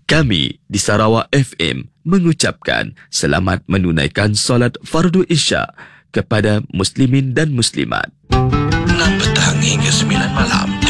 Kami di Sarawak FM mengucapkan selamat menunaikan solat fardu Isya kepada muslimin dan muslimat. 6 petang hingga 9 malam